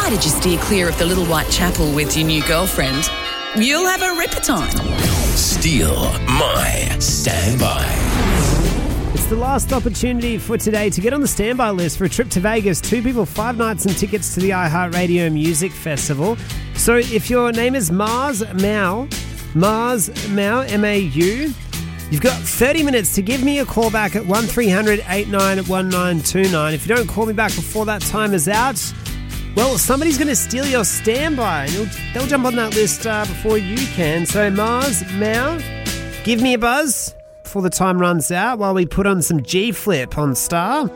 Provided you steer clear of the Little White Chapel with your new girlfriend, you'll have a ripper time. Steal My Standby. It's the last opportunity for today to get on the standby list for a trip to Vegas. 2 people, 5 nights and tickets to the iHeartRadio Music Festival. So if your name is Mars Mau, M-A-U, you've got 30 minutes to give me a call back at 1300 891929. If you don't call me back before that time is out, well, somebody's going to steal your standby. And they'll jump on that list before you can. So Mars Mau, give me a buzz before the time runs out while we put on some G-Flip on Star.